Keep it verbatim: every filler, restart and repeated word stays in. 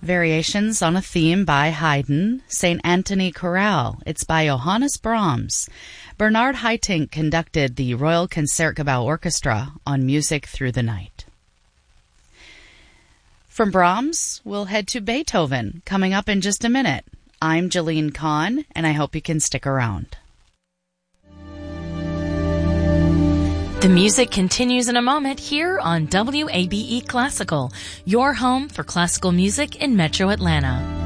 Variations on a Theme by Haydn, Saint Anthony Chorale. It's by Johannes Brahms. Bernard Haitink conducted the Royal Concertgebouw Orchestra on Music Through the Night. From Brahms, we'll head to Beethoven, coming up in just a minute. I'm Jeline Kahn, and I hope you can stick around. The music continues in a moment here on W A B E Classical, your home for classical music in Metro Atlanta.